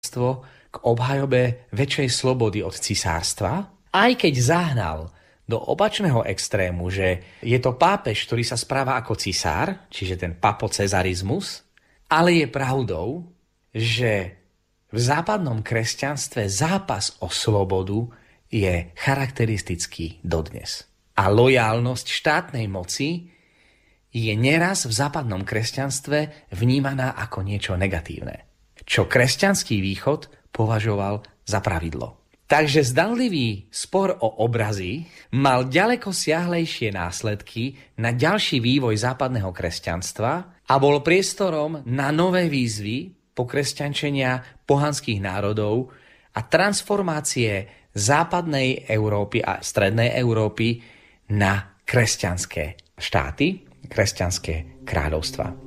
k obhajobe väčšej slobody od cisárstva, aj keď zahnal do opačného extrému, že je to pápež, ktorý sa správa ako cisár, čiže ten papocezarizmus, ale je pravdou, že v západnom kresťanstve zápas o slobodu je charakteristický dodnes. A lojálnosť štátnej moci je neraz v západnom kresťanstve vnímaná ako niečo negatívne, čo kresťanský východ považoval za pravidlo. Takže zdanlivý spor o obrazy mal ďaleko siahlejšie následky na ďalší vývoj západného kresťanstva a bol priestorom na nové výzvy pokresťančenia pohanských národov a transformácie západnej Európy a strednej Európy na kresťanské štáty, kresťanské kráľovstva.